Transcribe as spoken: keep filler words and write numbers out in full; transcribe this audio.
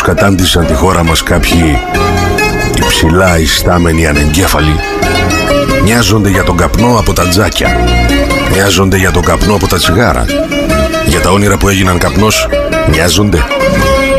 κατάντησαν τη χώρα μας κάποιοι υψηλά ιστάμενοι ανεγκέφαλοι. Νοιάζονται για τον καπνό από τα τζάκια. Νοιάζονται για τον καπνό από τα τσιγάρα. Για τα όνειρα που έγιναν καπνός. Νοιάζονται.